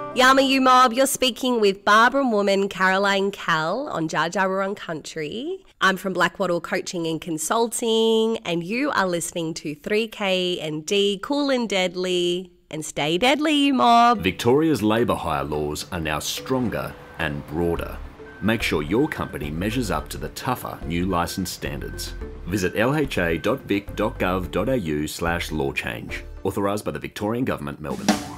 Yama You Mob, you're speaking with Barbara woman Caroline Cal on Jar Jar Wurrung Country. I'm from Blackwattle Coaching and Consulting, and you are listening to 3K and D, Cool and Deadly, and stay deadly, you mob. Victoria's labour hire laws are now stronger and broader. Make sure your company measures up to the tougher new licence standards. Visit lha.vic.gov.au/law change. Authorised by the Victorian Government, Melbourne.